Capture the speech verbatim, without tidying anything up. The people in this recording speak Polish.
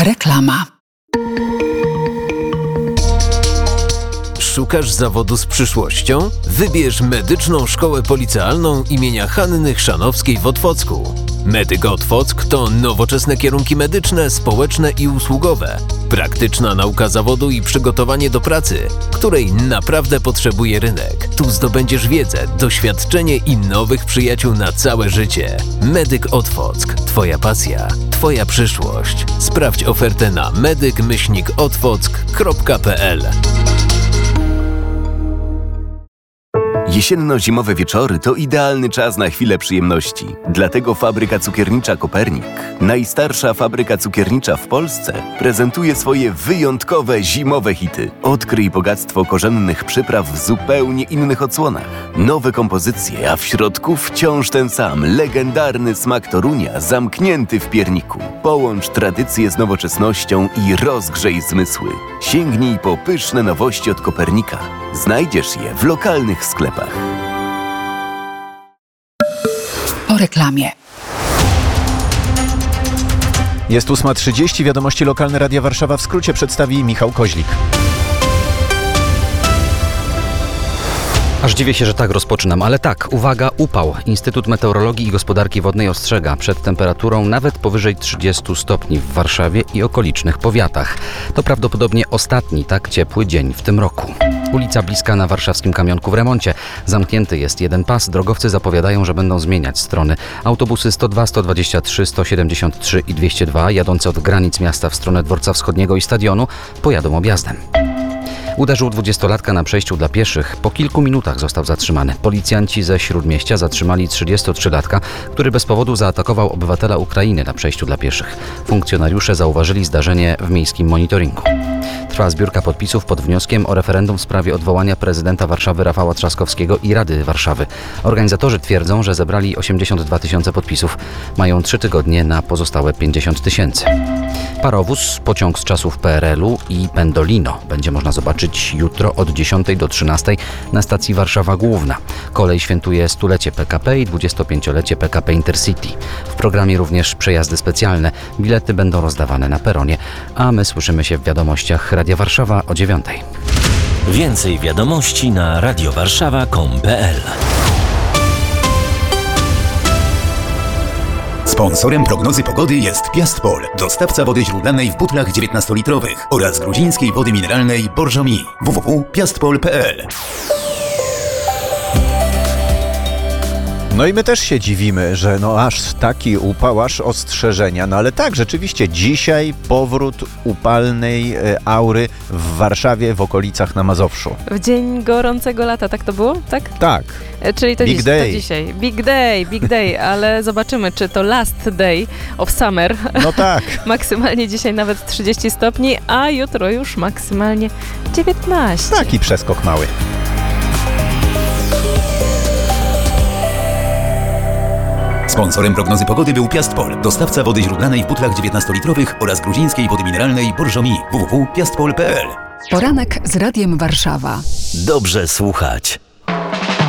Reklama. Szukasz zawodu z przyszłością? Wybierz Medyczną Szkołę Policealną imienia Hanny Chrzanowskiej w Otwocku. Medyk Otwock to nowoczesne kierunki medyczne, społeczne i usługowe, praktyczna nauka zawodu i przygotowanie do pracy, której naprawdę potrzebuje rynek. Tu zdobędziesz wiedzę, doświadczenie i nowych przyjaciół na całe życie. Medyk Otwock. Twoja pasja, Twoja przyszłość. Sprawdź ofertę na medyk myślnik otwock kropka p l. Jesienno-zimowe wieczory to idealny czas na chwilę przyjemności. Dlatego fabryka cukiernicza Kopernik, najstarsza fabryka cukiernicza w Polsce, prezentuje swoje wyjątkowe zimowe hity. Odkryj bogactwo korzennych przypraw w zupełnie innych odsłonach. Nowe kompozycje, a w środku wciąż ten sam, legendarny smak Torunia zamknięty w pierniku. Połącz tradycję z nowoczesnością i rozgrzej zmysły. Sięgnij po pyszne nowości od Kopernika. Znajdziesz je w lokalnych sklepach. Po reklamie. Jest ósma trzydzieści, wiadomości lokalne Radia Warszawa w skrócie przedstawi Michał Koźlik. Aż dziwię się, że tak rozpoczynam, ale tak, uwaga, upał. Instytut Meteorologii i Gospodarki Wodnej ostrzega przed temperaturą nawet powyżej trzydziestu stopni w Warszawie i okolicznych powiatach. To prawdopodobnie ostatni tak ciepły dzień w tym roku. Ulica Bliska na warszawskim Kamionku w remoncie. Zamknięty jest jeden pas, drogowcy zapowiadają, że będą zmieniać strony. Autobusy sto dwa, sto dwadzieścia trzy, sto siedemdziesiąt trzy i dwieście dwa jadące od granic miasta w stronę Dworca Wschodniego i Stadionu pojadą objazdem. Uderzył dwudziestolatka na przejściu dla pieszych. Po kilku minutach został zatrzymany. Policjanci ze Śródmieścia zatrzymali trzydziestotrzylatka, który bez powodu zaatakował obywatela Ukrainy na przejściu dla pieszych. Funkcjonariusze zauważyli zdarzenie w miejskim monitoringu. Trwa zbiórka podpisów pod wnioskiem o referendum w sprawie odwołania prezydenta Warszawy Rafała Trzaskowskiego i Rady Warszawy. Organizatorzy twierdzą, że zebrali osiemdziesiąt dwa tysiące podpisów. Mają trzy tygodnie na pozostałe pięćdziesiąt tysięcy. Parowóz, pociąg z czasów P R L-u i Pendolino będzie można zobaczyć jutro od dziesiątej do trzynastej na stacji Warszawa Główna. Kolej świętuje stulecie P K P i dwudziestopięciolecie P K P Intercity. W programie również przejazdy specjalne. Bilety będą rozdawane na peronie, a my słyszymy się w wiadomościach Radia Warszawa o dziewiątej. Więcej wiadomości na radiowarszawa kropka com kropka p l. Sponsorem prognozy pogody jest Piastpol, dostawca wody źródlanej w butlach dziewiętnastolitrowych oraz gruzińskiej wody mineralnej Borżomi. w w w kropka piastpol kropka p l. No i my też się dziwimy, że no aż taki upał, aż ostrzeżenia. No ale tak, rzeczywiście dzisiaj powrót upalnej e, aury w Warszawie, w okolicach na Mazowszu. W dzień gorącego lata, tak to było? Tak? Tak. E, czyli to, Big dziś, day. to dzisiaj. Big day, big day, ale zobaczymy, czy to last day of summer. No tak. Maksymalnie dzisiaj nawet trzydzieści stopni, a jutro już maksymalnie dziewiętnaście. Taki przeskok mały. Sponsorem prognozy pogody był Piastpol, dostawca wody źródlanej w butlach dziewiętnastolitrowych oraz gruzińskiej wody mineralnej Borżomi. w w w kropka piastpol kropka p l. Poranek z Radiem Warszawa. Dobrze słuchać.